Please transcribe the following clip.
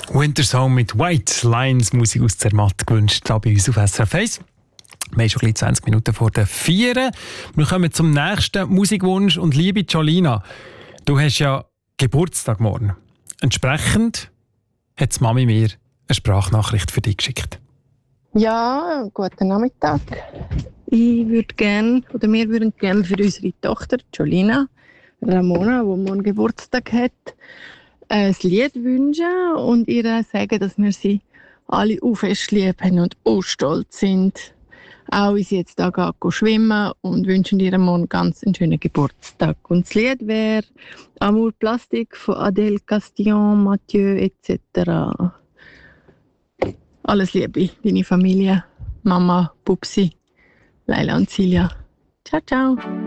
Wintersong mit White Lines, Musik aus Zermatt gewünscht, da bei uns auf SRF 1. Wir haben schon gleich 20 Minuten vor der 4. Wir kommen zum nächsten Musikwunsch. Und liebe Jolina, du hast ja Geburtstag morgen. Entsprechend hat die Mami mir eine Sprachnachricht für dich geschickt. Ja, guten Nachmittag. Wir würden gerne für unsere Tochter Jolina Ramona, die morgen Geburtstag hat, ein Lied wünschen und ihr sagen, dass wir sie alle fest lieb haben und stolz sind. Auch wie sie jetzt hier geht schwimmen und wünschen ihr morgen ganz einen schönen Geburtstag. Und das Lied wäre Amour Plastique von Adèle Castillon, Mathieu etc. Alles Liebe, deine Familie, Mama, Pupsi, Leila und Silja. Ciao, ciao.